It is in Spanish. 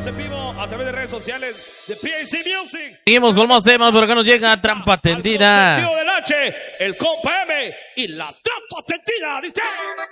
Estamos en vivo a través de redes sociales de PAC Music. Seguimos con más temas, por acá nos llega Trampa Tendida. El sentido del H, el compa M y la trampa tendida. Dice...